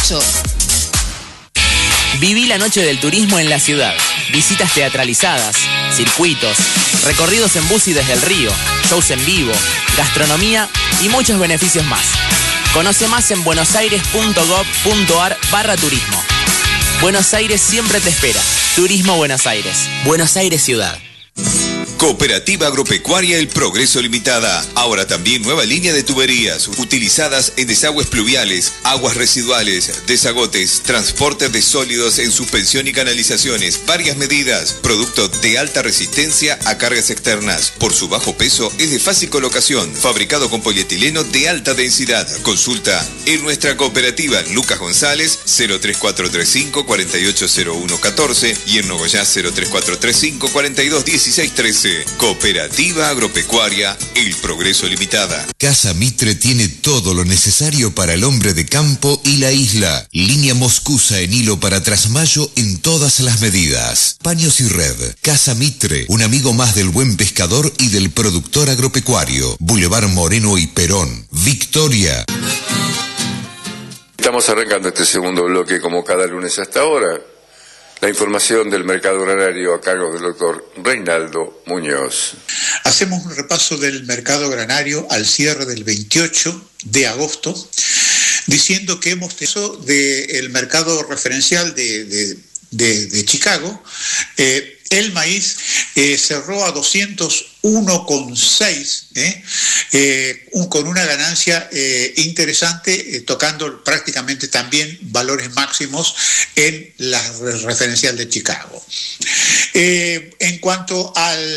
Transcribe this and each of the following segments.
mayo. Viví la noche del turismo en la ciudad. Visitas teatralizadas, circuitos, recorridos en bus y desde el río, shows en vivo, gastronomía y muchos beneficios más. Conoce más en buenosaires.gov.ar/turismo. Buenos Aires siempre te espera. Turismo Buenos Aires. Buenos Aires Ciudad. Cooperativa Agropecuaria El Progreso Limitada. Ahora también nueva línea de tuberías utilizadas en desagües pluviales, aguas residuales, desagotes, transporte de sólidos en suspensión y canalizaciones. Varias medidas. Producto de alta resistencia a cargas externas. Por su bajo peso es de fácil colocación. Fabricado con polietileno de alta densidad. Consulta en nuestra cooperativa Lucas González 03435 480114 y en Nogoyá 03435 421613. Cooperativa Agropecuaria El Progreso Limitada. Casa Mitre tiene todo lo necesario para el hombre de campo y la isla. Línea moscusa en hilo para trasmayo en todas las medidas. Paños y red. Casa Mitre, un amigo más del buen pescador y del productor agropecuario. Boulevard Moreno y Perón. Victoria. Estamos arrancando este segundo bloque como cada lunes hasta ahora. La información del mercado granario a cargo del doctor Reinaldo Muñoz. Hacemos un repaso del mercado granario al cierre del 28 de agosto, diciendo que hemos tenido del mercado referencial de Chicago. El maíz cerró a 201,6, con una ganancia interesante, tocando prácticamente también valores máximos en la referencial de Chicago. En cuanto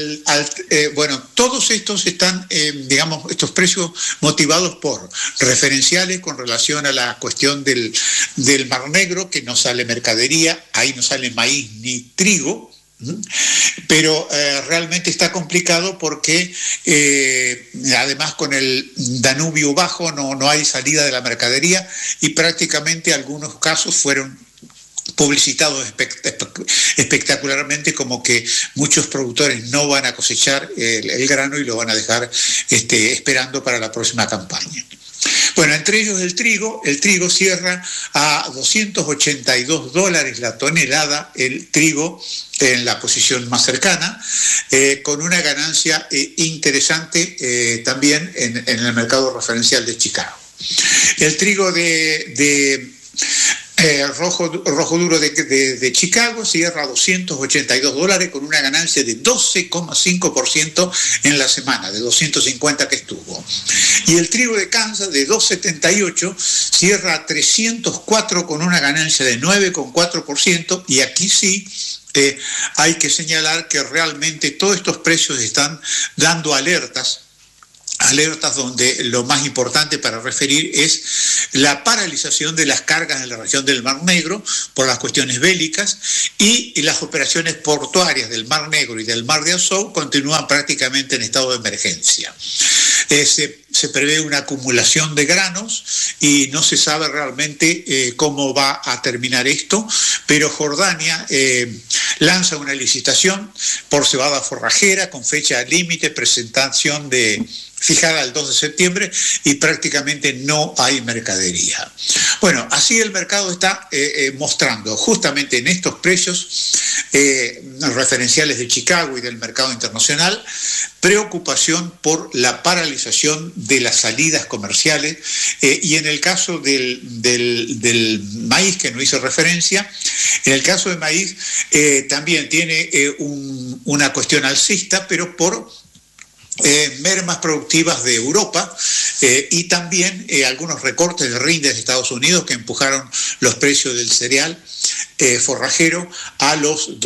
todos estos están, estos precios motivados por referenciales con relación a la cuestión del Mar Negro, que no sale mercadería, ahí no sale maíz ni trigo. Pero realmente está complicado porque además con el Danubio bajo no hay salida de la mercadería y prácticamente algunos casos fueron publicitados espectacularmente como que muchos productores no van a cosechar el grano y lo van a dejar esperando para la próxima campaña. Bueno, entre ellos el trigo cierra a $282 la tonelada, el trigo en la posición más cercana, con una ganancia interesante también en el mercado referencial de Chicago. El trigo rojo duro de Chicago cierra a $282 con una ganancia de 12,5% en la semana, de 250 que estuvo. Y el trigo de Kansas de 278 cierra a 304 con una ganancia de 9,4%, y aquí sí hay que señalar que realmente todos estos precios están dando alertas donde lo más importante para referir es la paralización de las cargas en la región del Mar Negro por las cuestiones bélicas, y las operaciones portuarias del Mar Negro y del Mar de Azov continúan prácticamente en estado de emergencia. Se prevé una acumulación de granos y no se sabe realmente cómo va a terminar esto, pero Jordania lanza una licitación por cebada forrajera con fecha límite, presentación fijada el 2 de septiembre, y prácticamente no hay mercadería. Bueno, así el mercado está mostrando justamente en estos precios referenciales de Chicago y del mercado internacional preocupación por la paralización de las salidas comerciales, y en el caso del maíz, que no hice referencia, en el caso del maíz también tiene una cuestión alcista, pero por mermas productivas de Europa y también algunos recortes de rindes de Estados Unidos que empujaron los precios del cereal forrajero a los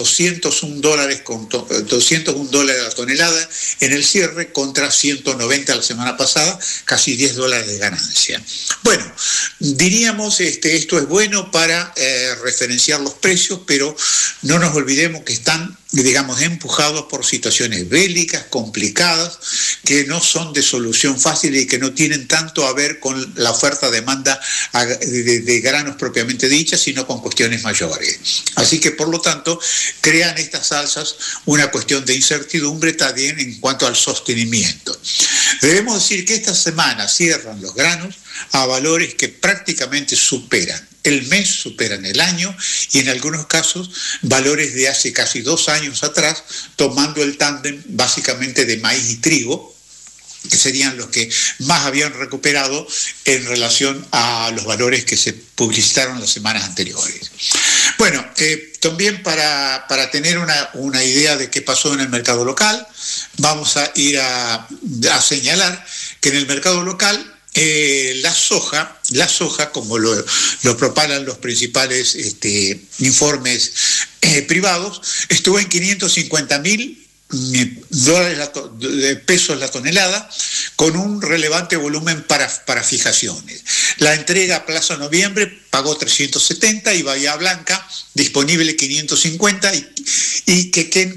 $201 la tonelada en el cierre, contra 190 la semana pasada, casi $10 de ganancia. Bueno, diríamos esto es bueno para referenciar los precios, pero no nos olvidemos que están, empujados por situaciones bélicas complicadas que no son de solución fácil y que no tienen tanto a ver con la oferta-demanda de granos propiamente dicha, sino con cuestiones mayores. anteriores. Así que, por lo tanto, crean estas alzas una cuestión de incertidumbre también en cuanto al sostenimiento. Debemos decir que esta semana cierran los granos a valores que prácticamente superan el mes, superan el año, y en algunos casos valores de hace casi 2 años atrás, tomando el tándem básicamente de maíz y trigo, que serían los que más habían recuperado en relación a los valores que se publicitaron las semanas anteriores. Bueno, también para tener una idea de qué pasó en el mercado local, vamos a ir a señalar que en el mercado local la soja, como lo propalan los principales informes privados, estuvo en 550.000 pesos la tonelada, con un relevante volumen para fijaciones. La entrega a plazo noviembre pagó 370 y Bahía Blanca disponible 550 y Quequén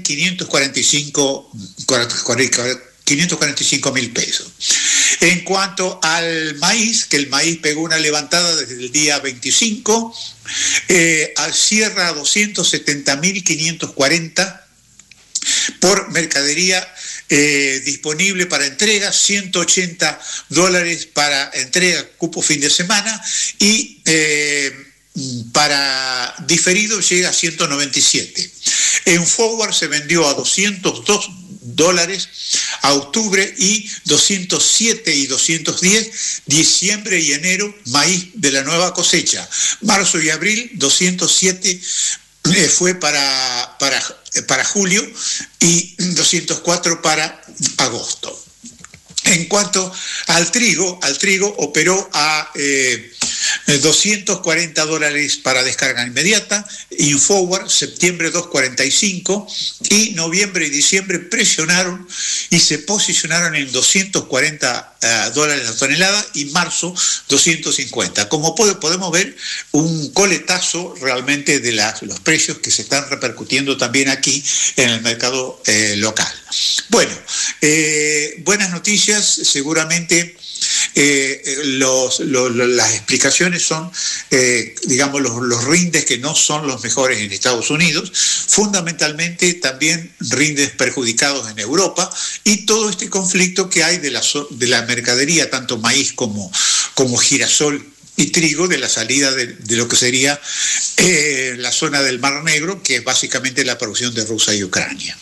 545.000 pesos. En cuanto al maíz, que el maíz pegó una levantada desde el día 25, al cierre a 270.540 por mercadería disponible para entrega, $180 para entrega, cupo fin de semana, y para diferido llega a 197. En forward se vendió a $202 a octubre y 207 y 210 diciembre y enero, maíz de la nueva cosecha. Marzo y abril 207 fue para julio y 204 para agosto. En cuanto al trigo operó a $240 para descarga inmediata, Infowar septiembre 245 y noviembre y diciembre presionaron y se posicionaron en $240 la tonelada y marzo 250. Como podemos ver, un coletazo realmente de los precios que se están repercutiendo también aquí en el mercado local. Bueno, buenas noticias, seguramente. Las explicaciones son, digamos, los rindes que no son los mejores en Estados Unidos, fundamentalmente también rindes perjudicados en Europa, y todo este conflicto que hay de la mercadería, tanto maíz como girasol y trigo, de la salida de lo que sería la zona del Mar Negro, que es básicamente la producción de Rusia y Ucrania.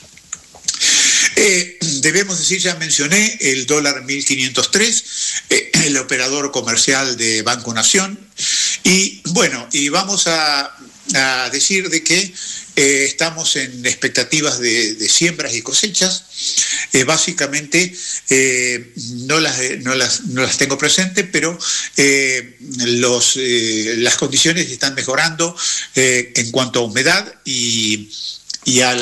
Debemos decir, ya mencioné, el dólar 1503, el operador comercial de Banco Nación, y bueno, y vamos a decir de que estamos en expectativas de siembras y cosechas. Básicamente no las tengo presentes, pero las condiciones están mejorando en cuanto a humedad y a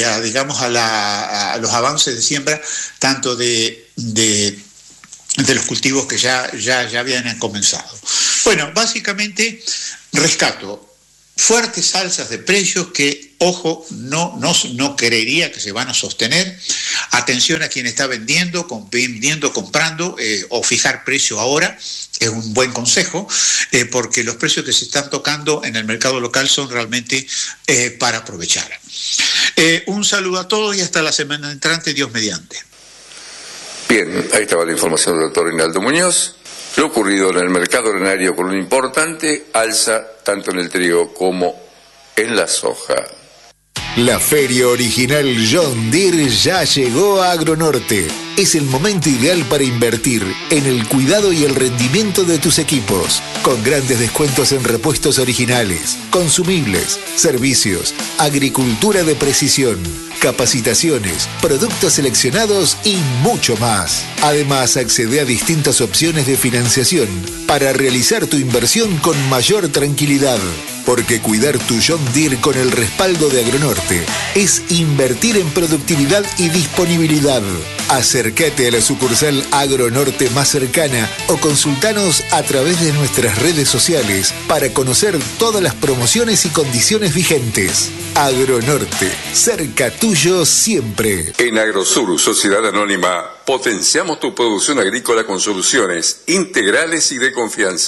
los avances de siembra, tanto de los cultivos que ya habían comenzado. Bueno, básicamente rescato fuertes alzas de precios que, ojo, no creería que se van a sostener. Atención a quien está vendiendo, comprando, o fijar precio ahora. Es un buen consejo, porque los precios que se están tocando en el mercado local son realmente para aprovechar. Un saludo a todos y hasta la semana entrante, Dios mediante. Bien, ahí estaba la información del doctor Reinaldo Muñoz. Lo ocurrido en el mercado granario con una importante alza tanto en el trigo como en la soja. La feria original John Deere ya llegó a Agronorte. Es el momento ideal para invertir en el cuidado y el rendimiento de tus equipos, con grandes descuentos en repuestos originales, consumibles, servicios, agricultura de precisión, capacitaciones, productos seleccionados y mucho más. Además, accede a distintas opciones de financiación para realizar tu inversión con mayor tranquilidad. Porque cuidar tu John Deere con el respaldo de Agronorte es invertir en productividad y disponibilidad. Acércate a la sucursal Agronorte más cercana o consultanos a través de nuestras redes sociales para conocer todas las promociones y condiciones vigentes. Agronorte, cerca tuyo siempre. En Agrosur, Sociedad Anónima, potenciamos tu producción agrícola con soluciones integrales y de confianza.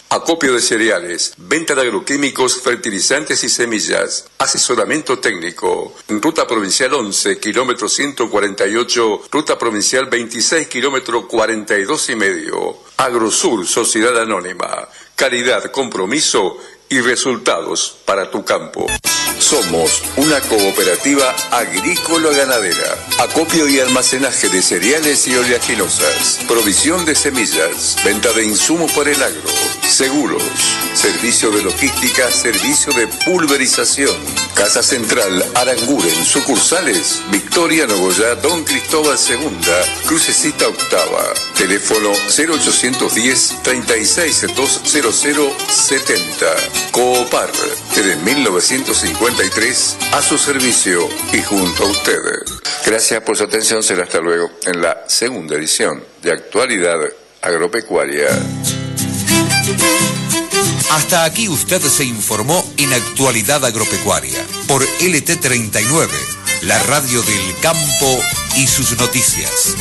Acopio de cereales, venta de agroquímicos, fertilizantes y semillas, asesoramiento técnico. Ruta Provincial 11, kilómetro 148, Ruta Provincial 26, kilómetro 42,5. Agrosur, Sociedad Anónima. Calidad, compromiso y resultados para tu campo. Somos una cooperativa agrícola-ganadera. Acopio y almacenaje de cereales y oleaginosas. Provisión de semillas. Venta de insumos para el agro. Seguros. Servicio de logística. Servicio de pulverización. Casa Central Aranguren. Sucursales Victoria, Nogoyá, Don Cristóbal II. Crucecita Octava. Teléfono 0810 36-20070. Coopar. Desde 1953 a su servicio y junto a ustedes. Gracias por su atención. Será hasta luego en la segunda edición de Actualidad Agropecuaria. Hasta aquí usted se informó en Actualidad Agropecuaria por LT39, la radio del campo y sus noticias.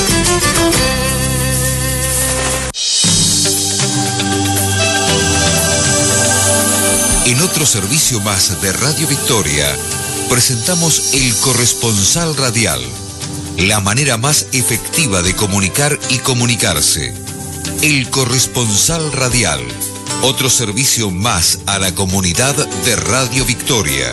En otro servicio más de Radio Victoria, presentamos El Corresponsal Radial, la manera más efectiva de comunicar y comunicarse. El Corresponsal Radial, otro servicio más a la comunidad de Radio Victoria.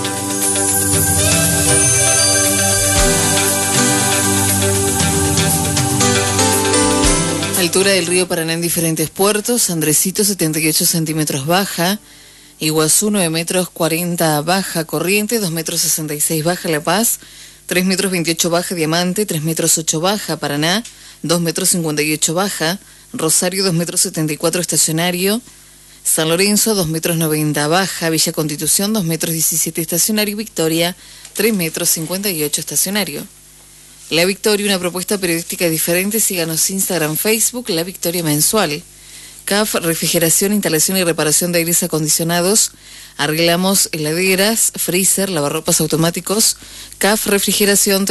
Altura del río Paraná en diferentes puertos: Andresito 78 centímetros baja, Iguazú 9 metros 40 baja, Corrientes 2 metros 66 baja, La Paz 3 metros 28 baja, Diamante 3 metros 8 baja, Paraná 2 metros 58 baja, Rosario 2 metros 74 estacionario, San Lorenzo 2 metros 90 baja, Villa Constitución 2 metros 17 estacionario, Victoria 3 metros 58 estacionario. La Victoria, una propuesta periodística diferente. Síganos Instagram, Facebook, La Victoria Mensual. CAF, refrigeración, instalación y reparación de aires acondicionados. Arreglamos heladeras, freezer, lavarropas automáticos. CAF, refrigeración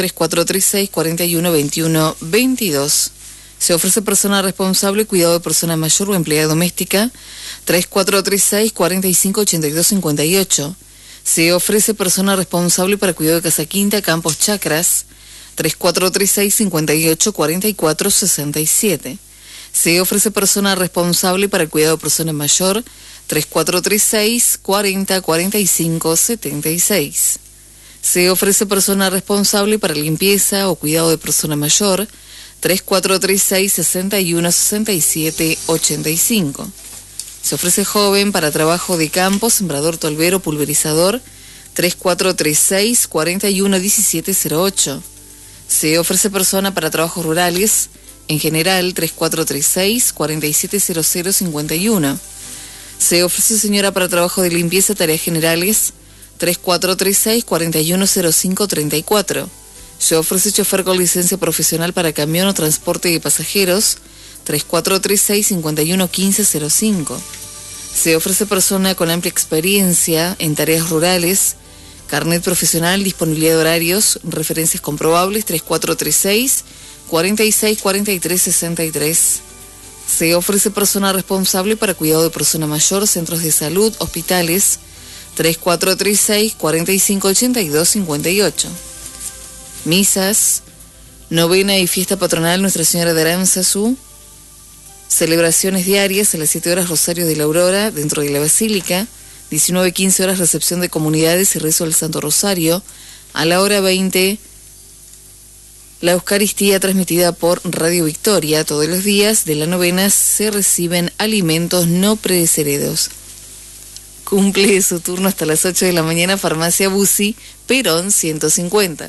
3436-412122. Se ofrece persona responsable, cuidado de persona mayor o empleada doméstica. 3436-458258. Se ofrece persona responsable para cuidado de casa quinta, campos, chacras. 3436-584467. Se ofrece persona responsable para el cuidado de persona mayor. 3436-404576. Se ofrece persona responsable para limpieza o cuidado de persona mayor. 3436-616785. Se ofrece joven para trabajo de campo, sembrador, tolvero, pulverizador. 3436-411708. Se ofrece persona para trabajos rurales, en general 3436-470051. Se ofrece señora para trabajo de limpieza, tareas generales, 3436-410534. Se ofrece chofer con licencia profesional para camión o transporte de pasajeros, 3436-511505. Se ofrece persona con amplia experiencia en tareas rurales, carnet profesional, disponibilidad de horarios, referencias comprobables, 3436-464363. Se ofrece persona responsable para cuidado de persona mayor, centros de salud, hospitales, 3436-458258. Misas, novena y fiesta patronal Nuestra Señora de Aranzazú. Celebraciones diarias a las 7 horas Rosario de la Aurora dentro de la Basílica. 19:15 horas recepción de comunidades y rezo del Santo Rosario. A la hora 20, la Eucaristía transmitida por Radio Victoria. Todos los días de la novena se reciben alimentos no perecederos. Cumple su turno hasta las 8 de la mañana Farmacia Busi, Perón 150.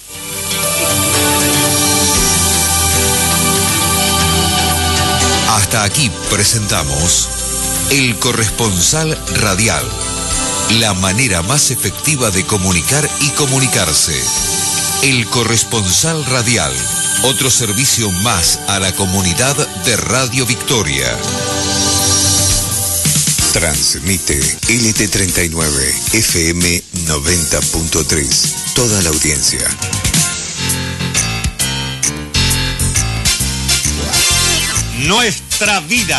Hasta aquí presentamos El Corresponsal Radial, la manera más efectiva de comunicar y comunicarse. El Corresponsal Radial, otro servicio más a la comunidad de Radio Victoria. Transmite LT39 FM 90.3. Toda la audiencia. Nuestra vida.